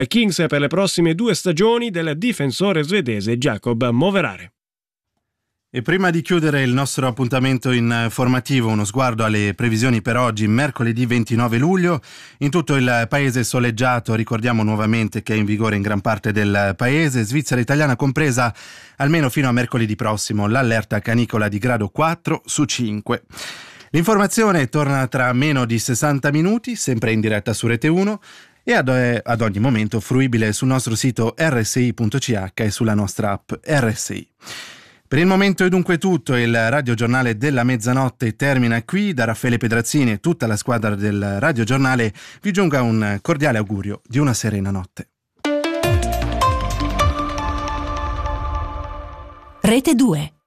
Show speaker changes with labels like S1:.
S1: Kings per le prossime 2 stagioni del difensore svedese Jacob Moverare.
S2: E prima di chiudere il nostro appuntamento informativo, uno sguardo alle previsioni per oggi, mercoledì 29 luglio. In tutto il paese soleggiato, ricordiamo nuovamente che è in vigore in gran parte del paese, Svizzera italiana compresa, almeno fino a mercoledì prossimo, l'allerta canicola di grado 4 su 5. L'informazione torna tra meno di 60 minuti, sempre in diretta su Rete 1 e ad ogni momento fruibile sul nostro sito rsi.ch e sulla nostra app RSI. Per il momento è dunque tutto, il radiogiornale della mezzanotte termina qui. Da Raffaele Pedrazzini e tutta la squadra del radiogiornale vi giunga un cordiale augurio di una serena notte.
S3: Rete 2.